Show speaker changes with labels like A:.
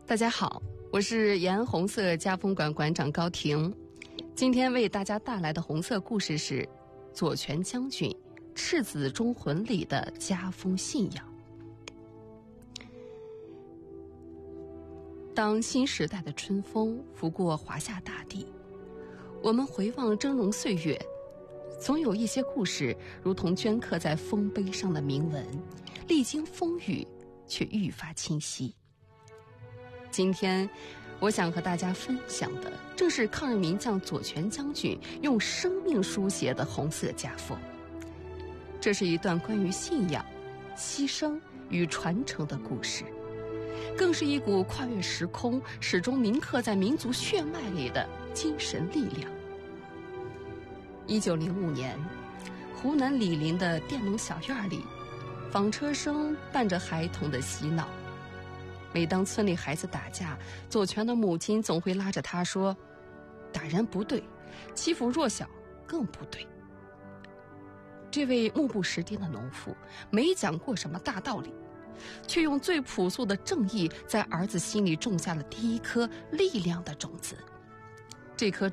A: 大家好，我是延安红色家风馆馆长高婷。今天为大家带来的红色故事是左权将军赤子忠魂里的家风信仰。当新时代的春风拂过华夏大地，我们回望峥嵘岁月，总有一些故事如同镌刻在丰碑上的铭文，历经风雨却愈发清晰。今天我想和大家分享的正是抗日名将左权将军用生命书写的红色家风。这是一段关于信仰、牺牲与传承的故事，更是一股跨越时空、始终铭刻在民族血脉里的精神力量。1905年，湖南醴陵的佃农小院里，纺车声伴着孩童的嬉闹。每当村里孩子打架，左权的母亲总会拉着他说：“打人不对，欺负弱小更不对。”这位目不识丁的农妇没讲过什么大道理，却用最朴素的正义在儿子心里种下了第一颗力量的种子。这颗